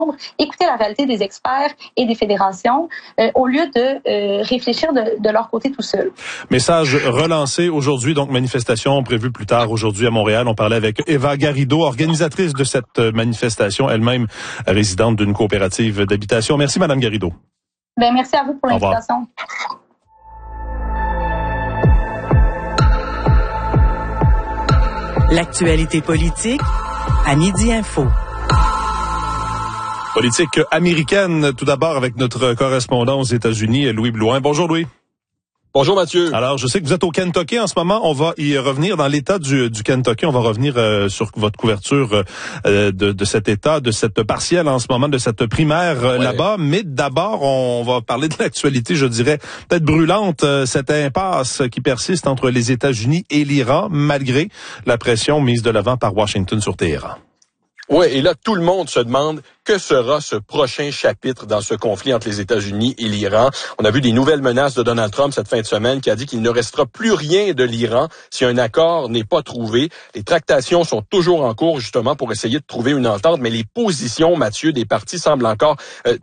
écouter la réalité des experts et des fédérations au lieu de réfléchir de leur côté tout seul. Message relancé aujourd'hui, donc manifestation prévue plus tard aujourd'hui à Montréal. On parlait avec Eva Garrido, organisatrice de cette manifestation, elle-même résidente d'une coopérative d'habitation. Merci Madame Garrido. Merci à vous pour l'invitation. L'actualité politique à Midi Info. Politique américaine, tout d'abord avec notre correspondant aux États-Unis, Louis Blouin. Bonjour Louis. Bonjour Mathieu. Alors, je sais que vous êtes au Kentucky en ce moment. On va y revenir dans l'État du Kentucky. On va revenir sur votre couverture de cet État, de cette partielle en ce moment, de cette primaire là-bas. Mais d'abord, on va parler de l'actualité, je dirais, peut-être brûlante, cette impasse qui persiste entre les États-Unis et l'Iran, malgré la pression mise de l'avant par Washington sur Téhéran. Oui, et là, tout le monde se demande que sera ce prochain chapitre dans ce conflit entre les États-Unis et l'Iran. On a vu des nouvelles menaces de Donald Trump cette fin de semaine qui a dit qu'il ne restera plus rien de l'Iran si un accord n'est pas trouvé. Les tractations sont toujours en cours justement pour essayer de trouver une entente, mais les positions, Mathieu, des partis semblent encore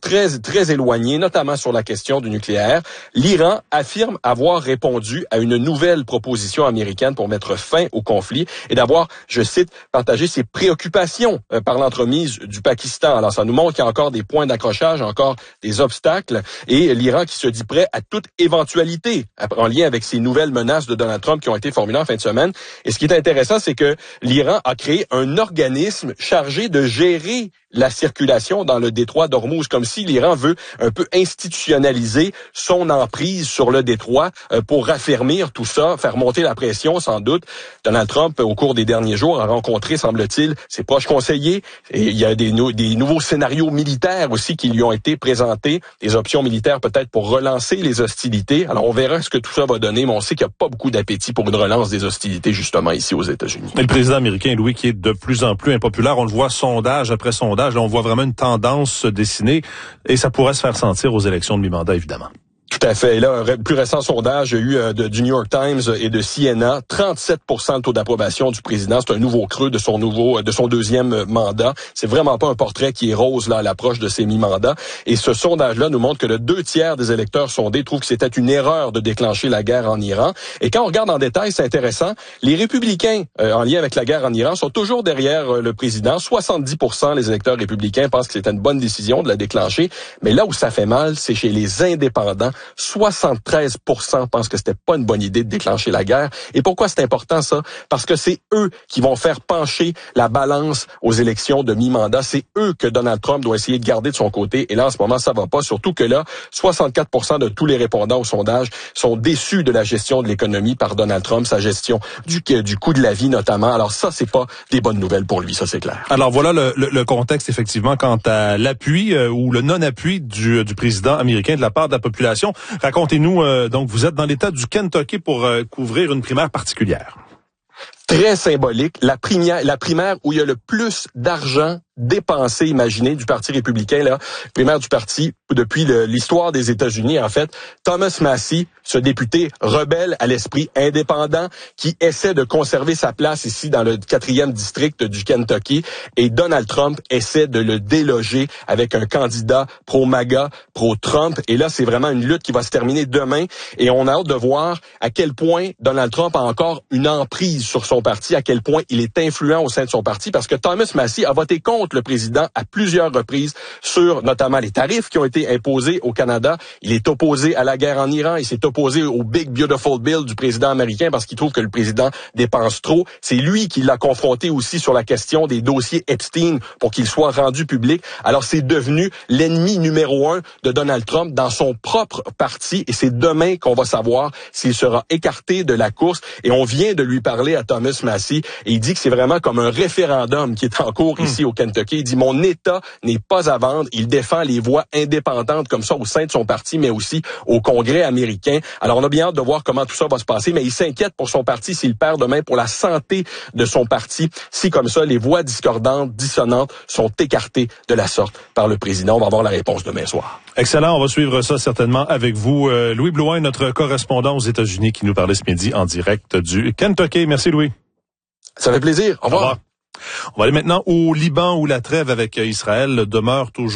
très éloignées, notamment sur la question du nucléaire. L'Iran affirme avoir répondu à une nouvelle proposition américaine pour mettre fin au conflit et d'avoir, je cite, partagé ses préoccupations par l'entremise du Pakistan. Alors, ça nous montre qu'il y a encore des points d'accrochage, encore des obstacles, et l'Iran qui se dit prêt à toute éventualité en lien avec ces nouvelles menaces de Donald Trump qui ont été formulées en fin de semaine. Et ce qui est intéressant, c'est que l'Iran a créé un organisme chargé de gérer la circulation dans le détroit d'Ormuz, comme si l'Iran veut un peu institutionnaliser son emprise sur le détroit pour raffermir tout ça, faire monter la pression sans doute. Donald Trump, au cours des derniers jours, a rencontré, semble-t-il, ses proches conseillers. Et il y a des nouveaux scénarios militaires aussi qui lui ont été présentés, des options militaires peut-être pour relancer les hostilités. Alors on verra ce que tout ça va donner, mais on sait qu'il n'y a pas beaucoup d'appétit pour une relance des hostilités justement ici aux États-Unis. Et le président américain, Louis, qui est de plus en plus impopulaire, on le voit sondage après sondage. Là, on voit vraiment une tendance se dessiner et ça pourrait se faire sentir aux élections de mi-mandat, évidemment. Tout à fait. Et là, un plus récent sondage a eu du New York Times et de CNN, 37% de taux d'approbation du président. C'est un nouveau creux de son deuxième mandat. C'est vraiment pas un portrait qui est rose là à l'approche de ses mi-mandats. Et ce sondage-là nous montre que le 2/3 des électeurs sondés trouvent que c'était une erreur de déclencher la guerre en Iran. Et quand on regarde en détail, c'est intéressant. Les républicains, en lien avec la guerre en Iran, sont toujours derrière le président. 70% des électeurs républicains pensent que c'était une bonne décision de la déclencher. Mais là où ça fait mal, c'est chez les indépendants. 73% pensent que c'était pas une bonne idée de déclencher la guerre. Et pourquoi c'est important ça? Parce que c'est eux qui vont faire pencher la balance aux élections de mi-mandat. C'est eux que Donald Trump doit essayer de garder de son côté. Et là, en ce moment, ça va pas. Surtout que là, 64% de tous les répondants au sondage sont déçus de la gestion de l'économie par Donald Trump, sa gestion du coût de la vie notamment. Alors ça, c'est pas des bonnes nouvelles pour lui, ça c'est clair. Alors voilà le contexte effectivement quant à l'appui ou le non-appui du président américain de la part de la population. Racontez-nous, donc vous êtes dans l'État du Kentucky pour couvrir une primaire particulière. Très symbolique, la primaire où il y a le plus d'argent dépensé, imaginez, du Parti républicain, là, primaire du parti depuis l'histoire des États-Unis, en fait. Thomas Massie, ce député rebelle à l'esprit indépendant qui essaie de conserver sa place ici dans le 4e district du Kentucky, et Donald Trump essaie de le déloger avec un candidat pro-MAGA, pro-Trump. Et là, c'est vraiment une lutte qui va se terminer demain, et on a hâte de voir à quel point Donald Trump a encore une emprise sur son parti, à quel point il est influent au sein de son parti, parce que Thomas Massie a voté contre le président à plusieurs reprises sur notamment les tarifs qui ont été imposés au Canada. Il est opposé à la guerre en Iran, il s'est opposé au Big Beautiful Bill du président américain parce qu'il trouve que le président dépense trop. C'est lui qui l'a confronté aussi sur la question des dossiers Epstein pour qu'il soit rendu public. Alors c'est devenu l'ennemi numéro 1 de Donald Trump dans son propre parti, et c'est demain qu'on va savoir s'il sera écarté de la course. Et on vient de lui parler à Thomas Massie et il dit que c'est vraiment comme un référendum qui est en cours ici au Kentucky. Il dit, mon État n'est pas à vendre. Il défend les voix indépendantes comme ça au sein de son parti, mais aussi au Congrès américain. Alors, on a bien hâte de voir comment tout ça va se passer, mais il s'inquiète pour son parti s'il perd demain, pour la santé de son parti, si comme ça, les voix discordantes, dissonantes sont écartées de la sorte par le président. On va avoir la réponse demain soir. Excellent, on va suivre ça certainement avec vous. Louis Blouin, notre correspondant aux États-Unis, qui nous parlait ce midi en direct du Kentucky. Merci Louis. Ça fait plaisir. Au revoir. On va aller maintenant au Liban où la trêve avec Israël demeure toujours